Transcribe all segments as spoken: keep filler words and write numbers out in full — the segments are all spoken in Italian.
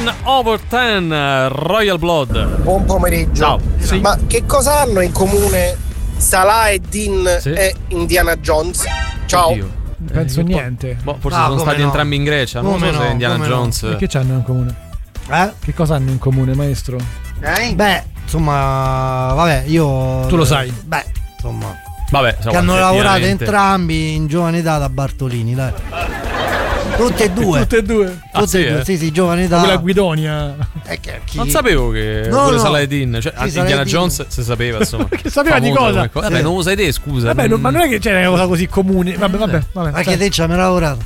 ten over ten, Royal Blood. Buon pomeriggio. Ciao. Sì. Ma che cosa hanno in comune Salah e Dean sì. e Indiana Jones? Ciao. Oddio. Non penso eh, niente. Boh, forse Ah, sono stati no. entrambi in Grecia. Non Come so se no, Indiana come Jones. no. E che c'hanno in comune? Eh? Che cosa hanno in comune, maestro? Eh? Beh, insomma, vabbè, io. Tu lo sai. Beh, insomma. Vabbè, Che hanno lavorato effettivamente. entrambi in giovane età da Bartolini, dai. Tutte e due. Tutte e due. Ah, Tutte sì, e due, eh? sì, sì, giovane età. Quella Guidonia. Eh, che- chi- Non sapevo che No, pure no. Saladin, cioè Sì, Indiana Saladin. Jones si sapeva, insomma. Che sapeva di Famosa cosa? come Vabbè, Sì. non lo sai te, scusa. Vabbè, non- ma non è che c'è una cosa così comune. Vabbè, vabbè, vabbè. Ma che stai. te ci hai mai lavorato?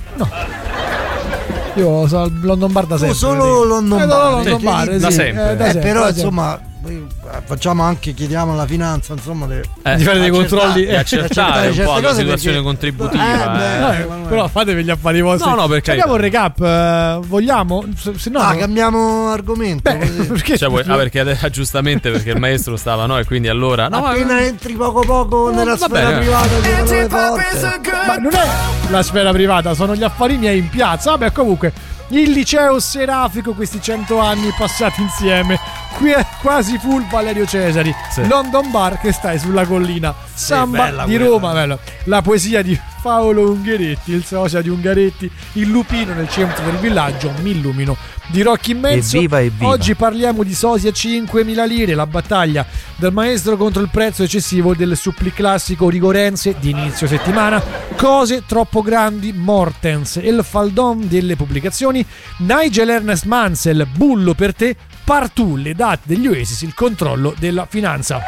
Io so il London Bar da Tu sempre. solo sì. London Eh, no, Bar, London sì, Bar, da sì, sempre. eh, da Eh, sempre, però da sempre. insomma eh, facciamo anche, chiediamo alla finanza, insomma, de- Eh, di fare dei accertare- controlli e accertare un certe po' la cose situazione perché- contributiva. Eh, eh. beh, Eh, Emanuele. però fatevi gli affari vostri. No, no, perché- Abbiamo un recap. eh, vogliamo? Se, se no. Ah, no. cambiamo argomento. Beh, così. perché Cioè, vuoi- ah, perché adesso, giustamente perché il maestro stava, no? E quindi allora. No, ma- Appena entri poco poco nella va sfera bene. privata ti aprono le porte. Ma non è la sfera privata, sono gli affari miei in piazza. Vabbè, comunque, il liceo serafico, questi cento anni passati insieme. Qui è quasi full Valerio Cesari. Sì. London Bar che stai sulla collina. Samba bella di quella. Roma, bello. La poesia di Paolo Ungheretti, il sosia di Ungaretti, il lupino nel centro del villaggio, mi illumino. Di Rocchi in mezzo. Evviva, evviva. Oggi parliamo di sosia cinquemila lire, la battaglia del maestro contro il prezzo eccessivo del suppliclassico rigorense di inizio settimana, cose troppo grandi, Mortens, il faldon delle pubblicazioni, Nigel Ernest Mansell, bullo per te, Partù, le date degli Oasis, il controllo della finanza.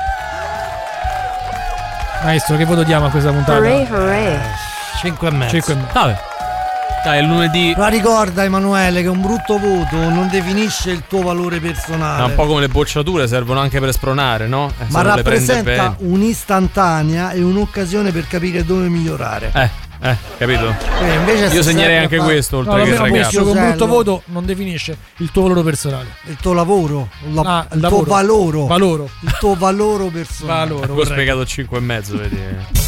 Maestro, che voto diamo a questa puntata? Hooray, hooray. cinque e mezzo. cinque e mezzo. Vabbè. Dai, è lunedì. Ma ricorda, Emanuele, che un brutto voto non definisce il tuo valore personale, È un po' come le bocciature, servono anche per spronare, no? Eh, se ma non le prende rappresenta un'istantanea e un'occasione per capire dove migliorare. bene. Eh, eh, capito? Eh, invece Io se segnerei serve anche a fare questo, oltre No, che il almeno ragazzo. questo con Usello. brutto voto non definisce il tuo valore personale. il tuo lavoro, la- Ah, il lavoro. tuo valoro, Valoro. il tuo valoro personale. Valoro. Ho corretto. spiegato cinque e mezzo, vedi.